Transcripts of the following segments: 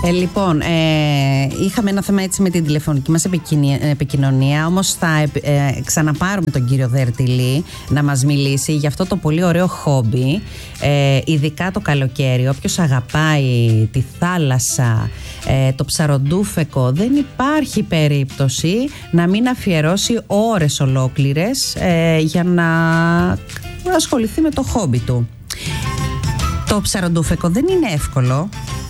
Λοιπόν, είχαμε ένα θέμα έτσι με την τηλεφωνική μας επικοινωνία, όμως θα ξαναπάρουμε τον κύριο Δερτιλή να μας μιλήσει για αυτό το πολύ ωραίο χόμπι, ειδικά το καλοκαίρι. Όποιος αγαπάει τη θάλασσα, το ψαροντούφεκο, δεν υπάρχει περίπτωση να μην αφιερώσει ώρες ολόκληρες για να ασχοληθεί με το χόμπι του. Το ψαροντούφεκο δεν είναι εύκολο.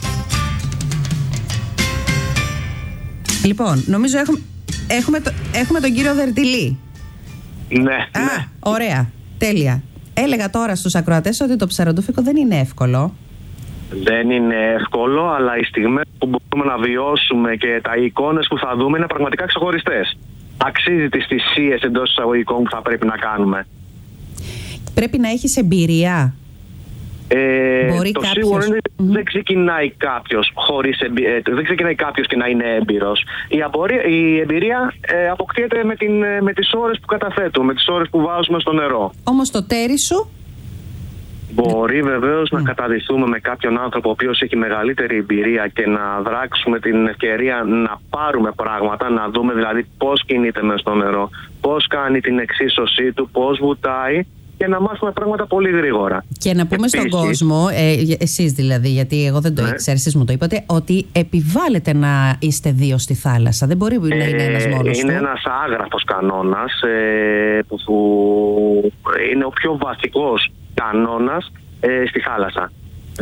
Λοιπόν, νομίζω έχουμε τον κύριο Δερτιλή. Ναι. Ωραία, τέλεια. Έλεγα τώρα στους ακροατές ότι το ψαροντούφεκο δεν είναι εύκολο. Δεν είναι εύκολο, αλλά οι στιγμές που μπορούμε να βιώσουμε και τα εικόνες που θα δούμε είναι πραγματικά ξεχωριστές. Αξίζει τις θυσίες εντός εισαγωγικών που θα πρέπει να κάνουμε. Πρέπει να έχεις εμπειρία. Το σίγουρο είναι δεν ξεκινάει κάποιος δεν ξεκινάει κάποιος και να είναι έμπειρος. Η εμπειρία αποκτήεται με τις ώρες που καταθέτουμε, με τις ώρες που βάζουμε στο νερό. Όμως το τέρι σου μπορεί βεβαίως να καταδυθούμε με κάποιον άνθρωπο ο οποίος έχει μεγαλύτερη εμπειρία και να δράξουμε την ευκαιρία να πάρουμε πράγματα, να δούμε δηλαδή πώς κινείται μέσα στο νερό, πώς κάνει την εξίσωσή του, πώς βουτάει, και να μάθουμε πράγματα πολύ γρήγορα. Και να πούμε στον κόσμο, εσείς δηλαδή, γιατί εγώ δεν το ήξερα, εσείς μου το είπατε, ότι επιβάλλεται να είστε δύο στη θάλασσα. Δεν μπορεί να είναι ένας μόνος του. Είναι ένας άγραφος κανόνας που είναι ο πιο βασικός κανόνας στη θάλασσα.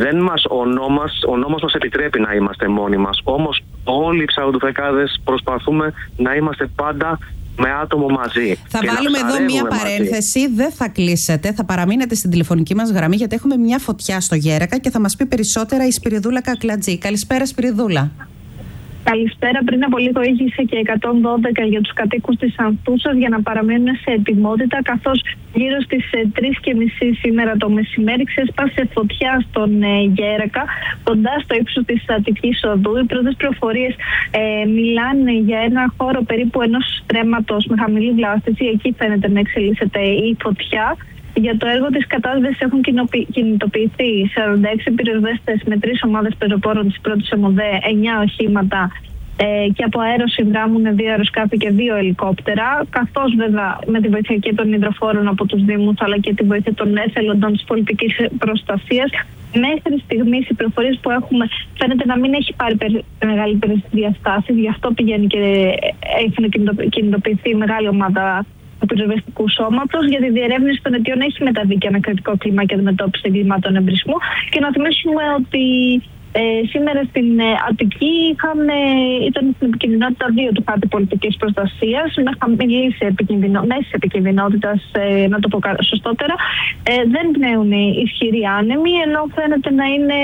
Ο νόμος μας επιτρέπει να είμαστε μόνοι μας. Όμως όλοι οι ψαροντουφεκάδες προσπαθούμε να είμαστε πάντα με άτομο μαζί. Θα βάλουμε εδώ μία παρένθεση. Δεν θα κλείσετε. Θα παραμείνετε στην τηλεφωνική μας γραμμή, γιατί έχουμε μια φωτιά στο Γέρακα και θα μας πει περισσότερα η Σπυριδούλα Κακλατζή. Καλησπέρα, Σπυριδούλα. Καλησπέρα. Πριν από λίγο ήγησε και 112 για τους κατοίκους της Ανθούσας για να παραμείνουν σε ετοιμότητα, καθώς γύρω στις 3:30 σήμερα το μεσημέρι ξέσπασε φωτιά στον Γέρακα, κοντά στο ύψος της Αττικής Οδού. Οι πρώτες πληροφορίες μιλάνε για ένα χώρο περίπου ενός στρέμματος με χαμηλή βλάστηση. Εκεί φαίνεται να εξελίσσεται η φωτιά. Για το έργο της κατάσβεσης έχουν κινητοποιηθεί 46 πυροσβέστες με 3 ομάδες πεζοπόρων της πρώτης ΕΜΟΔΕ, 9 οχήματα και από αέρο συνδράμουν 2 αεροσκάφη και 2 ελικόπτερα, καθώς βέβαια με τη βοήθεια και των υδροφόρων από τους Δήμους αλλά και τη βοήθεια των εθελοντών της πολιτικής προστασίας. Μέχρι στιγμής οι πληροφορίες που έχουμε φαίνεται να μην έχει πάρει μεγαλύτερες διαστάσεις, γι' αυτό πηγαίνει και έχει κινητοποιηθεί μεγάλη ομάδα του πυροσβεστικού σώματος. Για τη διερεύνηση των αιτιών έχει μεταβεί και ένα κρατικό κλίμα και αντιμετώπιση εγκλημάτων εμπρισμού. Και να θυμίσουμε ότι σήμερα στην Αττική ήταν στην επικινδυνότητα 2 του χάρτη πολιτικής προστασίας, με χαμηλής μέσης επικινδυνότητας, να το πω σωστότερα. Δεν πνέουν ισχυροί άνεμοι, ενώ φαίνεται να είναι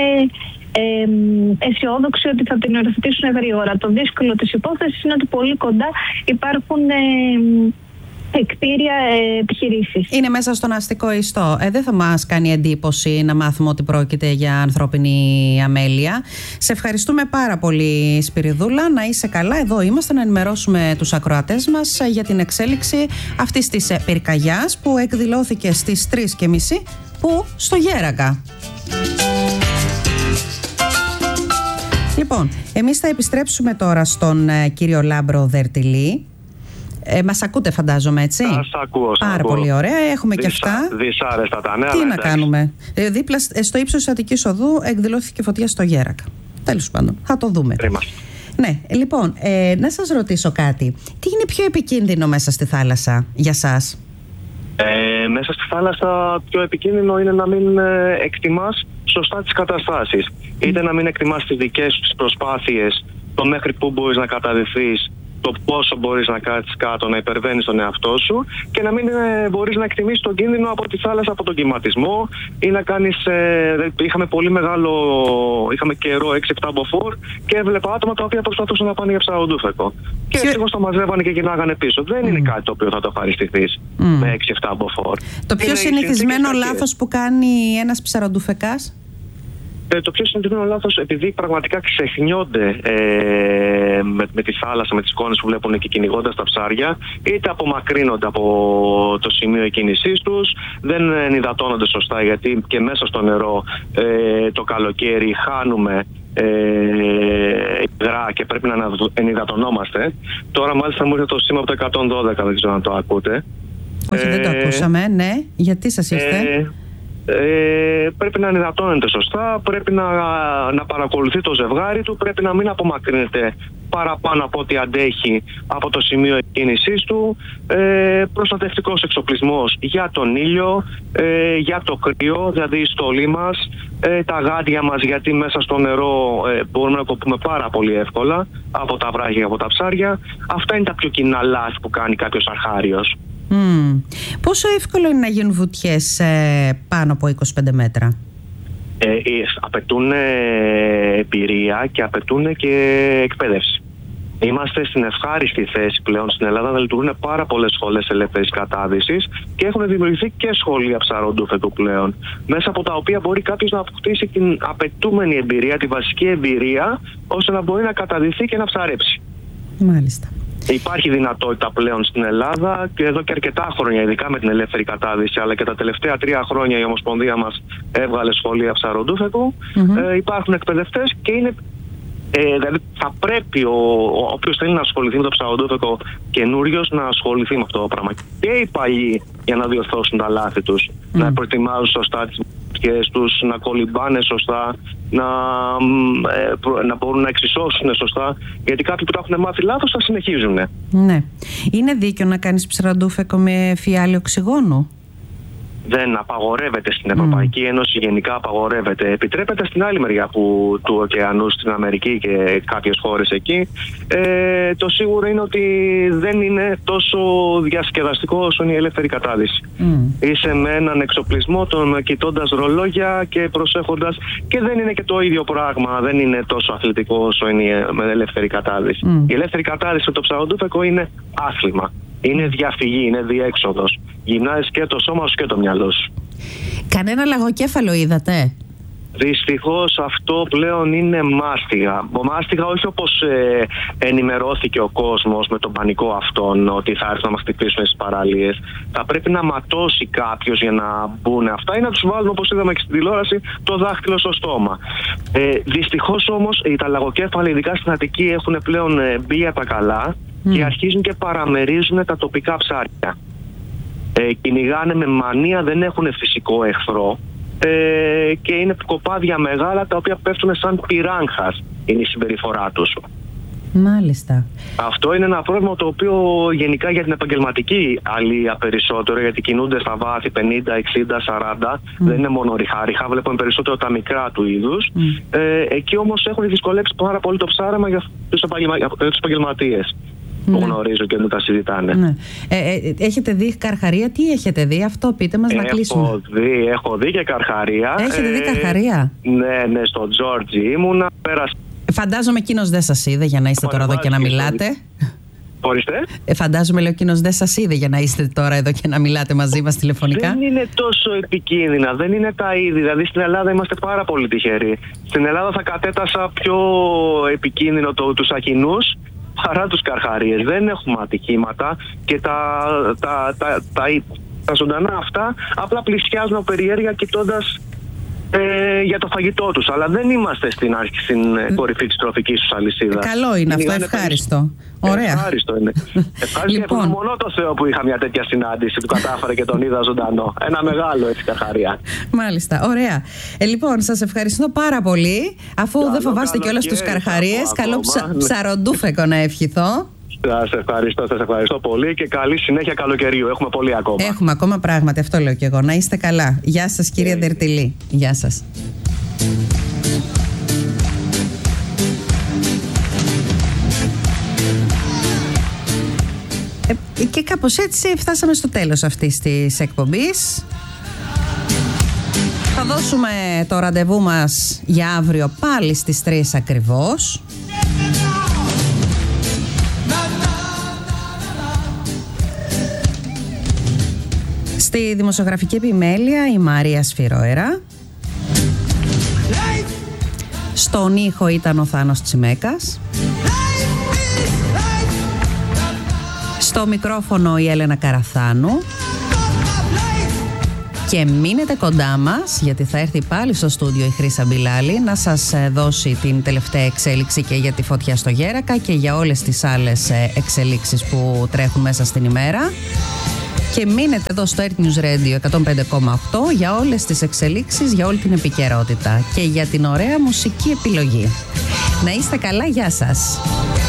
αισιόδοξοι ότι θα την οριοθετήσουν γρήγορα. Το δύσκολο της υπόθεσης είναι ότι πολύ κοντά υπάρχουν κτίρια επιχειρήσεις. Είναι μέσα στον αστικό ιστό. Δεν θα μας κάνει εντύπωση να μάθουμε ότι πρόκειται για ανθρώπινη αμέλεια. Σε ευχαριστούμε πάρα πολύ, Σπυριδούλα. Να είσαι καλά. Εδώ είμαστε να ενημερώσουμε τους ακροατές μας για την εξέλιξη αυτής της πυρκαγιάς που εκδηλώθηκε στις 3:30 που στο Γέρακα. Λοιπόν, εμείς θα επιστρέψουμε τώρα στον κύριο Λάμπρο Δερτιλή. Μας ακούτε, φαντάζομαι, έτσι? Σας ακούω. Πάρα πολύ ωραία. Έχουμε και αυτά. Δυσάρεστα τα νέα. Τι να κάνουμε. Δίπλα στο ύψος της Αττικής Οδού εκδηλώθηκε φωτιά στο Γέρακα. Τέλος πάντων, θα το δούμε. Ναι, λοιπόν, να σας ρωτήσω κάτι. Τι είναι πιο επικίνδυνο μέσα στη θάλασσα για σας? Μέσα στη θάλασσα πιο επικίνδυνο είναι να μην εκτιμάς σωστά τις καταστάσεις. Είτε να μην εκτιμάς τις δικές σου τις προσπάθειες, το μέχρι πού μπορείς να καταδυθείς, το πόσο μπορείς να κάτσεις κάτω, να υπερβαίνεις τον εαυτό σου, και να μην μπορείς να εκτιμήσεις τον κίνδυνο από τη θάλασσα, από τον κυματισμό, ή να κάνεις. Είχαμε καιρό 6-7 μποφόρ και έβλεπα άτομα τα οποία προσπαθούσαν να πάνε για ψαροντούφεκο. Και ευτυχώς τα μαζεύανε και γυρνάγανε πίσω. Δεν είναι κάτι το οποίο θα το ευχαριστηθείς με 6-7 μποφόρ. Το πιο συνηθισμένο λάθος που κάνει ένας ψαροντούφεκας? Το πιο συνηθισμένο λάθος, επειδή πραγματικά ξεχνιόνται με τη θάλασσα, με τις εικόνες που βλέπουν και κυνηγώντας τα ψάρια, είτε απομακρύνονται από το σημείο εκκίνησής τους, δεν υδατώνονται σωστά, γιατί και μέσα στο νερό το καλοκαίρι χάνουμε υγρά και πρέπει να ενυδατωνόμαστε. Τώρα μάλιστα μου ήρθε το σήμα από το 112, δεν ξέρω αν το ακούτε. Όχι, δεν το ακούσαμε, ναι. Γιατί σας ήρθε? Πρέπει να ενυδατώνεται σωστά, πρέπει να παρακολουθεί το ζευγάρι του, πρέπει να μην απομακρύνεται παραπάνω από ό,τι αντέχει από το σημείο εκκίνησής του, προστατευτικός εξοπλισμός για τον ήλιο, για το κρύο, δηλαδή η στολή μας, τα γάντια μας, γιατί μέσα στο νερό μπορούμε να κοπούμε πάρα πολύ εύκολα από τα βράχια και από τα ψάρια. Αυτά είναι τα πιο κοινά λάθη που κάνει κάποιος αρχάριος. Πόσο εύκολο είναι να γίνουν βουτιές πάνω από 25 μέτρα? Απαιτούν εμπειρία και απαιτούν και εκπαίδευση. Είμαστε στην ευχάριστη θέση πλέον στην Ελλάδα να λειτουργούν πάρα πολλές σχολές ελεύθερης κατάδυσης και έχουν δημιουργηθεί και σχολεία ψαροντούφεκου πλέον, μέσα από τα οποία μπορεί κάποιος να αποκτήσει την απαιτούμενη εμπειρία, τη βασική εμπειρία, ώστε να μπορεί να καταδυθεί και να ψαρέψει. Μάλιστα. Υπάρχει δυνατότητα πλέον στην Ελλάδα και εδώ και αρκετά χρόνια, ειδικά με την ελεύθερη κατάδυση, αλλά και τα τελευταία 3 χρόνια η Ομοσπονδία μας έβγαλε σχολεία ψαροντούφεκου. Υπάρχουν εκπαιδευτές και είναι. Δηλαδή θα πρέπει όποιος θέλει να ασχοληθεί με το ψαροντούφεκο καινούριος να ασχοληθεί με αυτό το πράγμα. Και οι παλιοί για να διορθώσουν τα λάθη τους, να προετοιμάζουν σωστά τις μουσικές τους, να κολυμπάνε σωστά, να μπορούν να εξισώσουν σωστά, γιατί κάποιοι που τα έχουν μάθει λάθος θα συνεχίζουν. Ναι. Είναι δίκαιο να κάνεις ψαροντούφεκο με φιάλιο οξυγόνου? Δεν απαγορεύεται στην Ευρωπαϊκή Ένωση, γενικά απαγορεύεται. Επιτρέπεται στην άλλη μεριά του ωκεανού, στην Αμερική και κάποιες χώρες εκεί. Το σίγουρο είναι ότι δεν είναι τόσο διασκεδαστικό όσο είναι η ελεύθερη κατάδυση. Είσαι με έναν εξοπλισμό, κοιτώντας ρολόγια και προσέχοντας, και δεν είναι και το ίδιο πράγμα. Δεν είναι τόσο αθλητικό όσο είναι με ελεύθερη κατάδυση. Η ελεύθερη κατάδυση με το ψαροντούφεκο είναι άθλημα. Είναι διαφυγή, είναι διέξοδος. Γυμνάζεις και το σώμα σου και το μυαλό σου. Κανένα λαγοκέφαλο είδατε? Δυστυχώς αυτό πλέον είναι μάστιγα. Μάστιγα όχι όπως ενημερώθηκε ο κόσμος με τον πανικό αυτόν, ότι θα έρθουν να μας χτυπήσουν στις παραλίες. Θα πρέπει να ματώσει κάποιος για να μπουν αυτά ή να τους βάλουν, όπως είδαμε και στην τηλεόραση, το δάχτυλο στο στόμα. Δυστυχώς όμως τα λαγοκέφαλα, ειδικά στην Αττική, έχουν πλέον μπει για τα καλά και αρχίζουν και παραμερίζουν τα τοπικά ψάρια. Κυνηγάνε με μανία, δεν έχουν φυσικό εχθρό και είναι κοπάδια μεγάλα τα οποία πέφτουν σαν πυράγχας, είναι η συμπεριφορά τους. Μάλιστα. Αυτό είναι ένα πρόβλημα το οποίο γενικά για την επαγγελματική αλία περισσότερο, γιατί κινούνται στα βάθη 50, 60, 40, δεν είναι μόνο ριχά, βλέπουμε περισσότερο τα μικρά του είδους. Εκεί όμως έχουν δυσκολέψει πάρα πολύ το ψάρεμα για τους επαγγελματίες που γνωρίζω και μου τα συζητάνε. Ναι. Έχετε δει καρχαρία? Τι έχετε δει? Αυτό πείτε μας να κλείσουμε. Έχω δει και καρχαρία. Έχετε δει καρχαρία? Ναι, στο Τζόρτζι ήμουνα, πέρασα. Φαντάζομαι εκείνος δεν σας είδε για να είστε τώρα εδώ και να μιλάτε. Ορίστε. Φαντάζομαι, λέω, εκείνος δεν σας είδε για να είστε τώρα εδώ και να μιλάτε μαζί μας τηλεφωνικά. Δεν είναι τόσο επικίνδυνα, δεν είναι τα είδη. Δηλαδή στην Ελλάδα είμαστε πάρα πολύ τυχεροί. Στην Ελλάδα θα κατέτασα πιο επικίνδυνο τους αχινούς παρά τους καρχαρίες. Δεν έχουμε ατυχήματα και τα ζωντανά αυτά απλά πλησιάζουν από περιέργεια κοιτώντας για το φαγητό τους. Αλλά δεν είμαστε στην κορυφή της τροφικής τους αλυσίδας. Καλό είναι αυτό, ευχάριστο. Ωραία. Ευχάριστο είναι. Ευχαριστώ. Λοιπόν. Μόνο το Θεό που είχα μια τέτοια συνάντηση που κατάφερε και τον είδα ζωντανό. Ένα μεγάλο έτσι καρχαρία. Μάλιστα, ωραία. Λοιπόν, σας ευχαριστώ πάρα πολύ. Αφού δεν φοβάστε κιόλας τους καρχαρίες, καλό ψαροντούφεκο να ευχηθώ. Σας ευχαριστώ πολύ και καλή συνέχεια καλοκαιρίου. Έχουμε πολύ ακόμα. Έχουμε ακόμα πράγματι, αυτό λέω κι εγώ. Να είστε καλά. Γεια σας, κύριε Ντερτιλή. Γεια σας. Και κάπως έτσι φτάσαμε στο τέλος αυτής της εκπομπής. Θα δώσουμε το ραντεβού μας για αύριο πάλι στις 3 ακριβώς. Στη δημοσιογραφική επιμέλεια η Μαρία Σφυρόερα. Στον ήχο ήταν ο Θάνος Τσιμέκας. Στο μικρόφωνο η Έλενα Καραθάνου. Και μείνετε κοντά μας, γιατί θα έρθει πάλι στο στούντιο η Χρύσα Μπιλάλη να σας δώσει την τελευταία εξέλιξη και για τη φωτιά στο Γέρακα και για όλες τις άλλες εξελίξεις που τρέχουν μέσα στην ημέρα. Και μείνετε εδώ στο Earth News Radio 105,8 για όλες τις εξελίξεις, για όλη την επικαιρότητα και για την ωραία μουσική επιλογή. Να είστε καλά, γεια σας.